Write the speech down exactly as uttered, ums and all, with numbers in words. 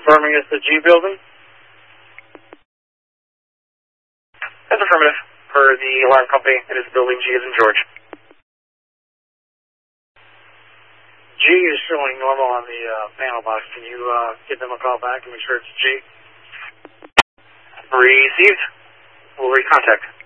confirming it's the G building? That's affirmative. For the alarm company, it is building G as in George. G is showing normal on the uh, panel box. Can you uh, give them a call back and make sure it's G? Received. We'll recontact.